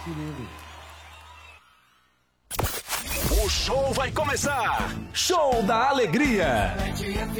Que lindo. O show vai começar. Show da Alegria.